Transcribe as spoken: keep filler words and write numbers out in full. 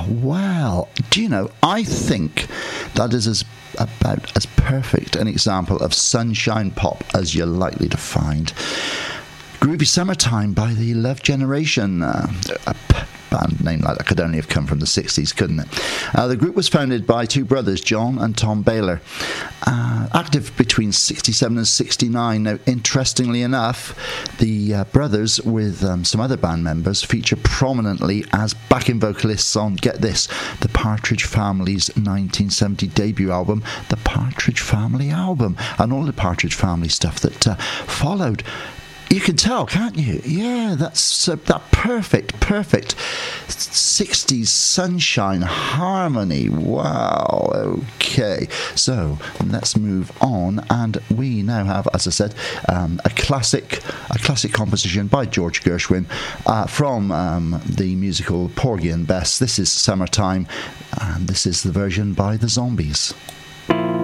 Well, do you know, I think that is as about as perfect an example of sunshine pop as you're likely to find. Groovy Summertime by the Love Generation. Uh, a p- band name like that could only have come from the sixties, couldn't it? Uh, the group was founded by two brothers, John and Tom Baylor. Uh, active between sixty-seven and sixty-nine. Now, interestingly enough, the uh, brothers, with um, some other band members, feature prominently as backing vocalists on, get this, the Partridge Family's nineteen seventy debut album, The Partridge Family Album, and all the Partridge Family stuff that uh, followed. You can tell, can't you? Yeah, that's uh, that perfect, perfect sixties sunshine harmony. Wow. Okay, so let's move on, and we now have, as I said, um, a classic, a classic composition by George Gershwin uh, from um, the musical Porgy and Bess. This is Summertime, and this is the version by the Zombies.